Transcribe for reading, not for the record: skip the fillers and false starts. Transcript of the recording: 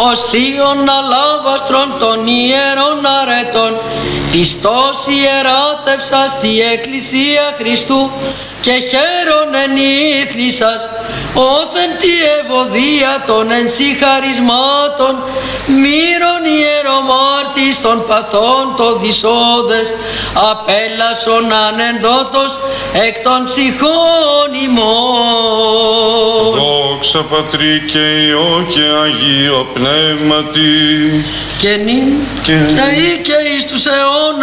ως θείον αλάβαστρον των ιερών αρετών, πιστός ιεράτευσα στη Εκκλησία Χριστού και χαίρον ενήθλισας, όθεν τη ευωδία των ενσυχαρισμάτων, μύρων ιερομάρτης των παθών το δυσόδες, απέλασον ανενδότος εκ των ψυχών ημών. Δόξα Πατρί και Υιό και Αγίο Πνεύματι, Και νυν και εις τους αιώνας